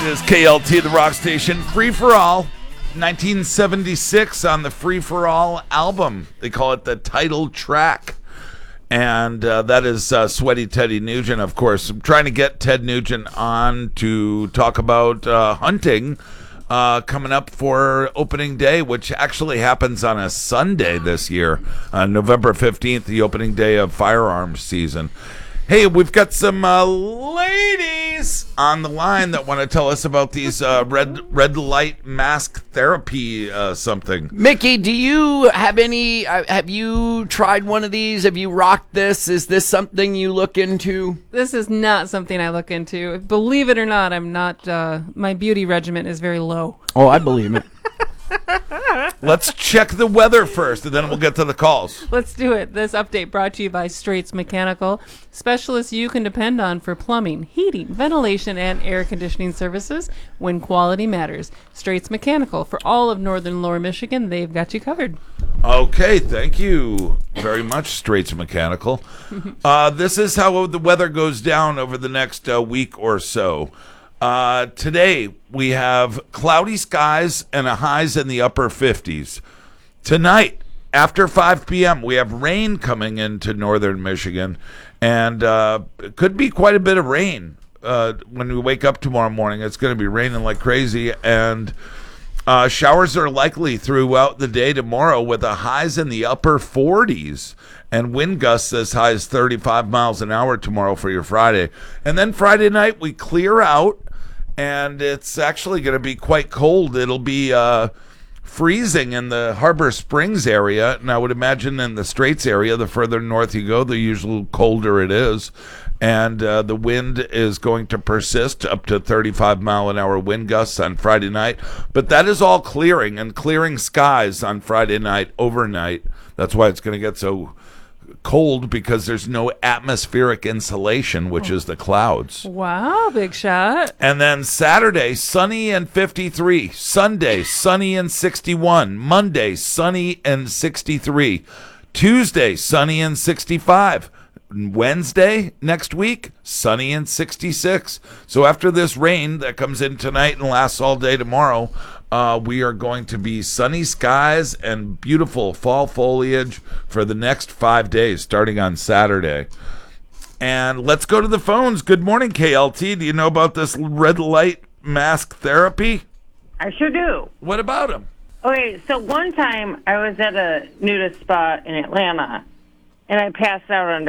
It is KLT, the rock station. Free for All, 1976 on the Free for All album. They call it the title track. And that is Sweaty Teddy Nugent, of course. I'm trying to get Ted Nugent on to talk about hunting coming up for opening day, which actually happens on a Sunday this year, November 15th, the opening day of firearms season. Hey, we've got some ladies on the line that want to tell us about these red light mask therapy something. Mickey, do you have any, have you tried one of these? Have you rocked this? Is this something you look into? This is not something I look into. Believe it or not, I'm not, my beauty regimen is very low. Oh, I believe it. Let's check the weather first, and then we'll get to the calls. Let's do it. This update brought to you by Straits Mechanical, specialists you can depend on for plumbing, heating, ventilation, and air conditioning services when quality matters. Straits Mechanical, for all of northern lower Michigan, they've got you covered. Okay, thank you very much, Straits Mechanical. This is how the weather goes down over the next week or so. Today, we have cloudy skies and a highs in the upper 50s. Tonight, after 5 p.m., we have rain coming into northern Michigan, and it could be quite a bit of rain. When we wake up tomorrow morning, it's going to be raining like crazy, and showers are likely throughout the day tomorrow with a highs in the upper 40s. And wind gusts as high as 35 miles an hour tomorrow for your Friday. And then Friday night, we clear out, and it's actually going to be quite cold. It'll be freezing in the Harbor Springs area, and I would imagine in the Straits area, the further north you go, the usually colder it is. And the wind is going to persist up to 35-mile-an-hour wind gusts on Friday night. But that is all clearing, and clearing skies on Friday night overnight. That's why it's going to get so cold, because there's no atmospheric insulation, which is the clouds. Wow, big shot. And then Saturday, sunny and 53. Sunday, sunny and 61. Monday, sunny and 63. Tuesday, sunny and 65. Wednesday next week, sunny and 66. So after this rain that comes in tonight and lasts all day tomorrow, we are going to be sunny skies and beautiful fall foliage for the next 5 days, starting on Saturday. And let's go to the phones. Good morning, KLT. Do you know about this red light mask therapy? I sure do. What about them? Okay, so one time I was at a nudist spot in Atlanta, and I passed out under